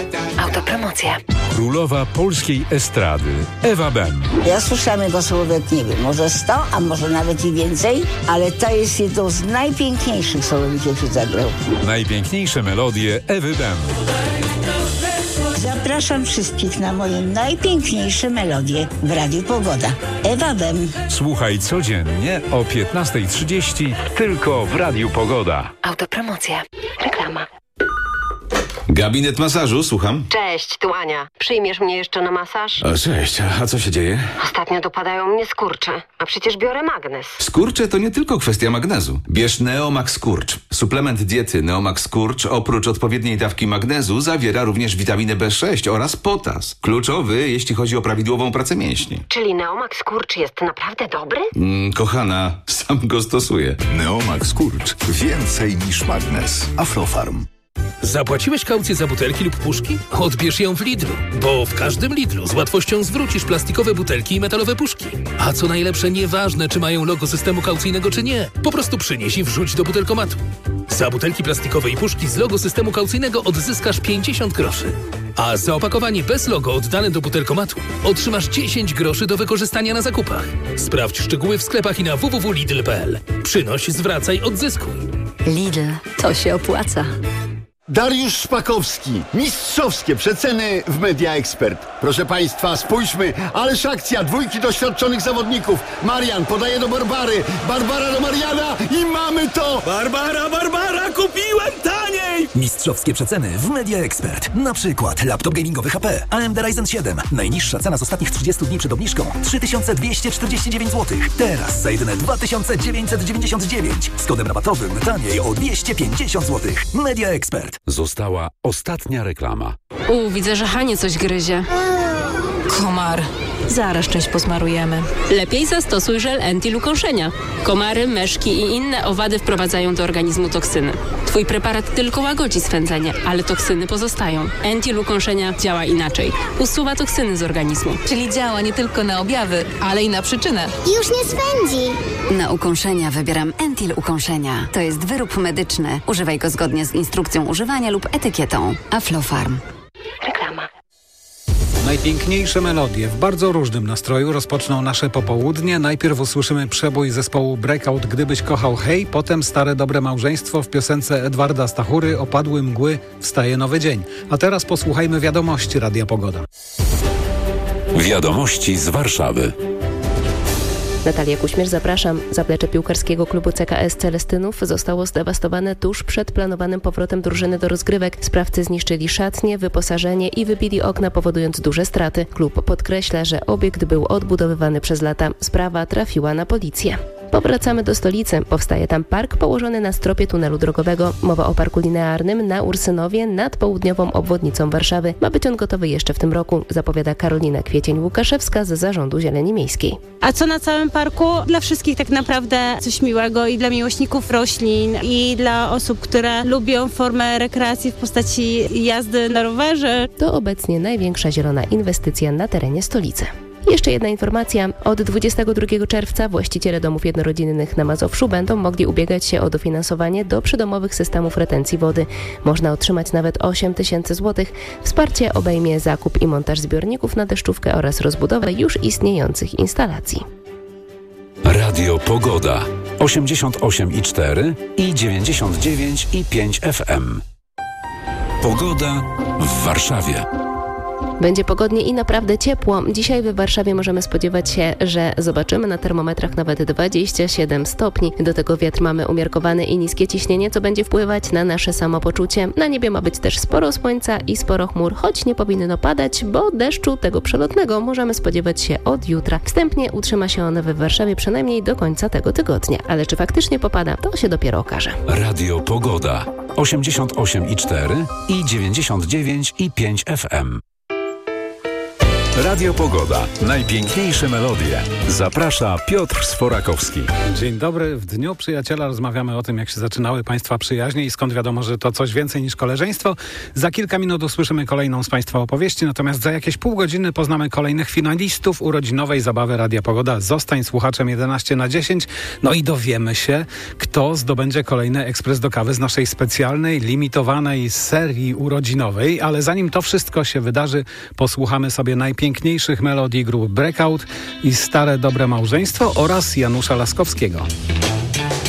Autopromocja. Królowa polskiej estrady Ewa Bem. Ja słyszałam jego słówek, nie wiem, może 100, a może nawet i więcej, ale to jest jedną z najpiękniejszych słówek, jakie zagrał. Najpiękniejsze melodie Ewy Bem. Zapraszam wszystkich na moje najpiękniejsze melodie w Radiu Pogoda. Ewa Bem. Słuchaj codziennie o 15:30 tylko w Radiu Pogoda. Autopromocja. Reklama. Gabinet masażu, słucham. Cześć, tu Ania. Przyjmiesz mnie jeszcze na masaż? O, cześć, a co się dzieje? Ostatnio dopadają mnie skurcze, a przecież biorę magnes. Skurcze to nie tylko kwestia magnezu. Bierz Neomax Skurcz. Suplement diety Neomax Skurcz oprócz odpowiedniej dawki magnezu zawiera również witaminę B6 oraz potas. Kluczowy, jeśli chodzi o prawidłową pracę mięśni. Czyli Neomax Skurcz jest naprawdę dobry? Kochana, sam go stosuję. Neomax Skurcz. Więcej niż magnes. Aflofarm. Zapłaciłeś kaucję za butelki lub puszki? Odbierz ją w Lidlu, bo w każdym Lidlu z łatwością zwrócisz plastikowe butelki i metalowe puszki. A co najlepsze, nieważne czy mają logo systemu kaucyjnego czy nie, po prostu przynieś i wrzuć do butelkomatu. Za butelki plastikowe i puszki z logo systemu kaucyjnego odzyskasz 50 groszy. A za opakowanie bez logo oddane do butelkomatu otrzymasz 10 groszy do wykorzystania na zakupach. Sprawdź szczegóły w sklepach i na www.lidl.pl. Przynoś, zwracaj, odzyskuj. Lidl. To się opłaca. Dariusz Szpakowski. Mistrzowskie przeceny w Media Expert. Proszę Państwa, spójrzmy. Ależ akcja, dwójki doświadczonych zawodników. Marian podaje do Barbary. Barbara do Mariana i mamy to! Barbara, kupiłem taniej! Mistrzowskie przeceny w Media Expert. Na przykład laptop gamingowy HP AMD Ryzen 7. Najniższa cena z ostatnich 30 dni przed obniżką 3249 zł. Teraz za jedyne 2999. Z kodem rabatowym taniej o 250 zł. Media Expert. Została ostatnia reklama. Widzę, że Hanie coś gryzie. Komar. Zaraz część posmarujemy. Lepiej zastosuj żel Entil ukąszenia. Komary, myszki i inne owady wprowadzają do organizmu toksyny. Twój preparat tylko łagodzi swędzenie, ale toksyny pozostają. Entil ukąszenia działa inaczej. Usuwa toksyny z organizmu. Czyli działa nie tylko na objawy, ale i na przyczynę. Już nie swędzi. Na ukąszenia wybieram Entil ukąszenia. To jest wyrób medyczny. Używaj go zgodnie z instrukcją używania lub etykietą. Aflofarm. Reklama. Najpiękniejsze melodie w bardzo różnym nastroju rozpoczną nasze popołudnie. Najpierw usłyszymy przebój zespołu Breakout Gdybyś kochał hej, potem Stare dobre małżeństwo w piosence Edwarda Stachury Opadły mgły, wstaje nowy dzień. A teraz posłuchajmy wiadomości Radia Pogoda. Wiadomości z Warszawy. Natalia Kuśmierz, zapraszam. Zaplecze piłkarskiego klubu CKS Celestynów zostało zdewastowane tuż przed planowanym powrotem drużyny do rozgrywek. Sprawcy zniszczyli szatnie, wyposażenie i wybili okna, powodując duże straty. Klub podkreśla, że obiekt był odbudowywany przez lata. Sprawa trafiła na policję. Powracamy do stolicy. Powstaje tam park położony na stropie tunelu drogowego. Mowa o parku linearnym na Ursynowie nad południową obwodnicą Warszawy. Ma być on gotowy jeszcze w tym roku, zapowiada Karolina Kwiecień-Łukaszewska z Zarządu Zieleni Miejskiej. A co na całym parku? Dla wszystkich tak naprawdę coś miłego i dla miłośników roślin i dla osób, które lubią formę rekreacji w postaci jazdy na rowerze. To obecnie największa zielona inwestycja na terenie stolicy. Jeszcze jedna informacja. Od 22 czerwca właściciele domów jednorodzinnych na Mazowszu będą mogli ubiegać się o dofinansowanie do przydomowych systemów retencji wody. Można otrzymać nawet 8 000 złotych. Wsparcie obejmie zakup i montaż zbiorników na deszczówkę oraz rozbudowę już istniejących instalacji. Radio Pogoda 88,4 i 99,5 FM. Pogoda w Warszawie. Będzie pogodnie i naprawdę ciepło. Dzisiaj w Warszawie możemy spodziewać się, że zobaczymy na termometrach nawet 27 stopni. Do tego wiatr mamy umiarkowany i niskie ciśnienie, co będzie wpływać na nasze samopoczucie. Na niebie ma być też sporo słońca i sporo chmur, choć nie powinno padać, bo deszczu tego przelotnego możemy spodziewać się od jutra. Wstępnie utrzyma się on w Warszawie przynajmniej do końca tego tygodnia. Ale czy faktycznie popada, to się dopiero okaże. Radio Pogoda 88,4 i 99,5 FM. Radio Pogoda. Najpiękniejsze melodie. Zaprasza Piotr Sforakowski. Dzień dobry. W Dniu Przyjaciela rozmawiamy o tym, jak się zaczynały Państwa przyjaźnie i skąd wiadomo, że to coś więcej niż koleżeństwo. Za kilka minut usłyszymy kolejną z Państwa opowieści, natomiast za jakieś pół godziny poznamy kolejnych finalistów urodzinowej zabawy Radia Pogoda. Zostań słuchaczem 11/10. No i dowiemy się, kto zdobędzie kolejny ekspres do kawy z naszej specjalnej, limitowanej serii urodzinowej. Ale zanim to wszystko się wydarzy, posłuchamy sobie najpiękniejszych melodii grup Breakout i Stare Dobre Małżeństwo oraz Janusza Laskowskiego.